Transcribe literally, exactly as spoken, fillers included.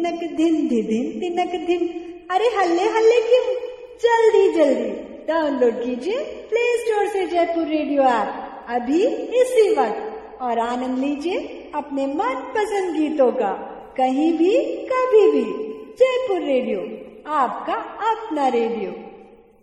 धिनक धिन धिन तिनक धिन। अरे हल्ले हल्ले क्यों, जल्दी जल्दी डाउनलोड कीजिए प्ले स्टोर से जयपुर रेडियो ऐप अभी इसी वक्त और आनंद लीजिए अपने मनपसंद गीतों का, कहीं भी कभी भी। जयपुर रेडियो, आपका अपना रेडियो।